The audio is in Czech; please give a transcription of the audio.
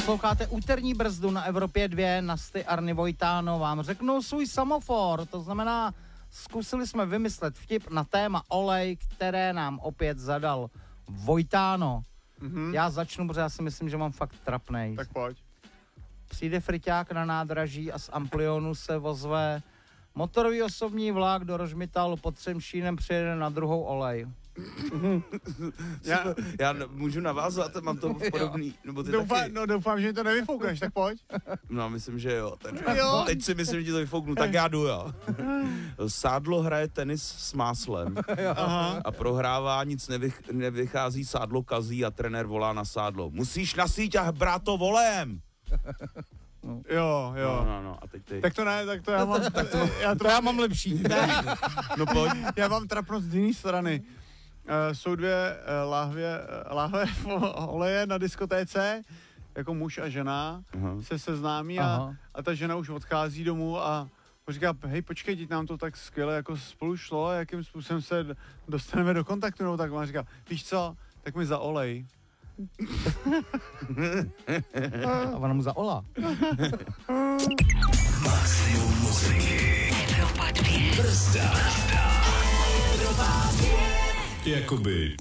Posloucháte úterní brzdu na Evropě 2, Nasty, Arny, Vojtáno vám řeknou svůj semafor, to znamená, zkusili jsme vymyslet vtip na téma olej, které nám opět zadal Vojtáno. Já začnu, protože já si myslím, že mám fakt trapnej. Tak pojď. Přijde friťák na nádraží a z Amplionu se vozve motorový osobní vlak do Rožmitalu pod Třemšínem, přijede na druhou olej. Já můžu navázat, mám to podobný, nebo ty taky. Doufám, že mi to nevyfoukneš, tak pojď. No, myslím, že jo. Teď si myslím, že ti to vyfouknu, tak já jdu, jo. Sádlo hraje tenis s máslem a prohrává, nic nevychází, sádlo kazí a trenér volá na sádlo. Musíš na síť a brát to volem. Jo. No, a teď ty. Tak to ne, tak to já mám... Já mám lepší. No pojď. Já mám trapnost z jiné strany. Jsou dvě láhve oleje na diskotéce, jako muž a žena se seznámí a ta žena už odchází domů a říká, hej, počkej, teď nám to tak skvěle jako spolu šlo, jakým způsobem se dostaneme do kontaktu, no tak ona říká, víš co, tak mi zaolej. A ona mu zaolá. Maximum muziky. Evropa 2. Brzda. Evropa 2. Jakoby